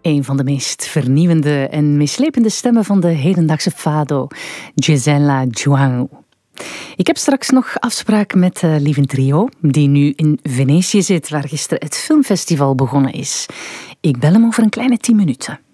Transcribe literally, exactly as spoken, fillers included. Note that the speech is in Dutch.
Een van de meest vernieuwende en meeslepende stemmen van de hedendaagse fado, Gisela João. Ik heb straks nog afspraak met uh, Lieven Trio, die nu in Venetië zit, waar gisteren het filmfestival begonnen is. Ik bel hem over een kleine tien minuten.